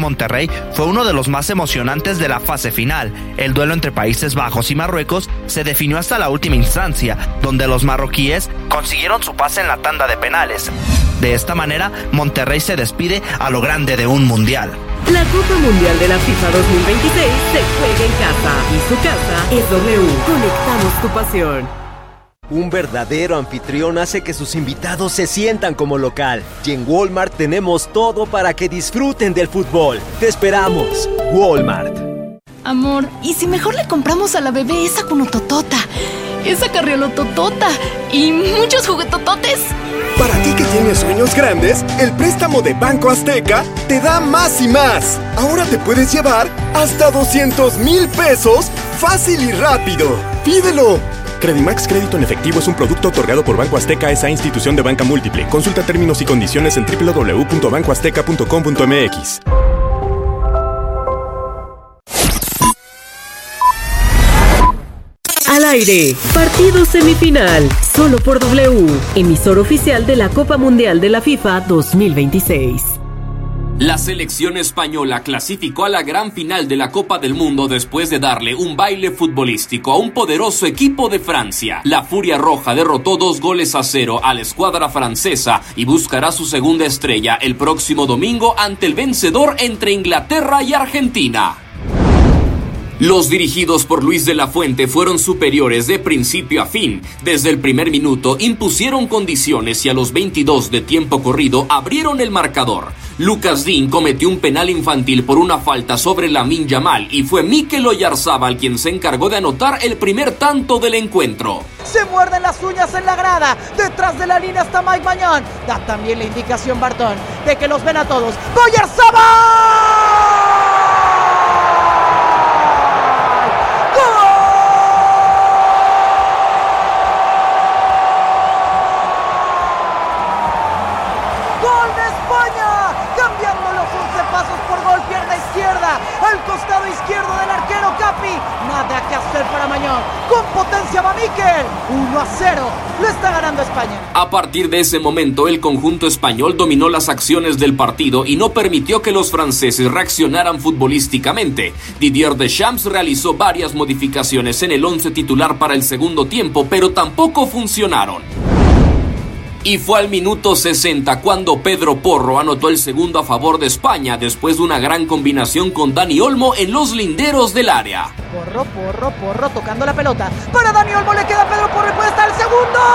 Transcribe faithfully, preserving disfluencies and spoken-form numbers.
Monterrey fue uno de los más emocionantes de la fase final. El duelo entre Países Bajos y Marruecos se definió hasta la última instancia, donde los marroquíes consiguieron su pase en la tanda de penales. De esta manera, Monterrey se despide a lo grande de un mundial. La Copa Mundial de la FIFA dos mil veintiséis se juega en casa y su casa es W. Conectamos tu pasión. Un verdadero anfitrión hace que sus invitados se sientan como local. Y en Walmart tenemos todo para que disfruten del fútbol. ¡Te esperamos! Walmart. Amor, ¿y si mejor le compramos a la bebé esa cunototota, esa carriolototota y muchos juguetototes? Para ti que tienes sueños grandes, el préstamo de Banco Azteca te da más y más. Ahora te puedes llevar hasta doscientos mil pesos fácil y rápido. ¡Pídelo! Credimax Crédito en Efectivo es un producto otorgado por Banco Azteca, esa institución de banca múltiple. Consulta términos y condiciones en doble u doble u doble u punto banco azteca punto com punto m x. Al aire, partido semifinal, solo por W, emisor oficial de la Copa Mundial de la FIFA dos mil veintiséis. La selección española clasificó a la gran final de la Copa del Mundo después de darle un baile futbolístico a un poderoso equipo de Francia. La Furia Roja derrotó dos goles a cero a la escuadra francesa y buscará su segunda estrella el próximo domingo ante el vencedor entre Inglaterra y Argentina. Los dirigidos por Luis de la Fuente fueron superiores de principio a fin. Desde el primer minuto impusieron condiciones y a los veintidós de tiempo corrido abrieron el marcador. Lucas Digne cometió un penal infantil por una falta sobre Lamine Yamal y fue Mikel Oyarzábal quien se encargó de anotar el primer tanto del encuentro. Se muerden las uñas en la grada. Detrás de la línea está Mike Maignan. Da también la indicación Bartón de que los ven a todos. ¡Oyarzábal! Al costado izquierdo del arquero Capi. Nada que hacer para Maignan. Con potencia va Mikel. uno a cero. Lo está ganando España. A partir de ese momento, el conjunto español dominó las acciones del partido y no permitió que los franceses reaccionaran futbolísticamente. Didier Deschamps realizó varias modificaciones en el once titular para el segundo tiempo, pero tampoco funcionaron. Y fue al minuto sesenta cuando Pedro Porro anotó el segundo a favor de España después de una gran combinación con Dani Olmo en los linderos del área. Porro, Porro, Porro tocando la pelota. Para Dani Olmo le queda Pedro Porro y puede estar el segundo.